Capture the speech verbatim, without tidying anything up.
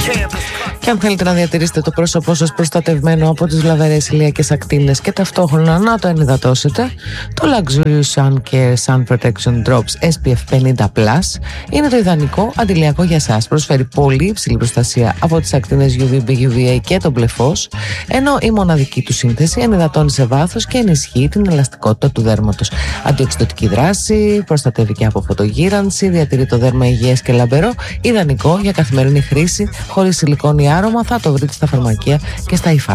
Και αν θέλετε να διατηρήσετε το πρόσωπό σας προστατευμένο από τις βλαβερές ηλιακές ακτίνες και ταυτόχρονα να το ενυδατώσετε, το Luxurious Sun Care Sun Protection Drops ες πι εφ πενήντα πλας είναι το ιδανικό αντιλιακό για σας. Προσφέρει πολύ υψηλή προστασία από τις ακτίνες γιου βι μπι, γιου βι έι και το μπλε φως, ενώ η μοναδική του σύνθεση ενυδατώνει σε βάθος και ενισχύει την ελαστικότητα του δέρματος. Αντιοξυδοτική δράση, προστατεύει και από φωτογύρανση, διατηρεί το δέρμα υγιές και λαμπερό, ιδανικό για καθημερινή χρήση, χωρίς σιλικόνη άρωμα. Θα το βρείτε στα φαρμακεία και στα υφά.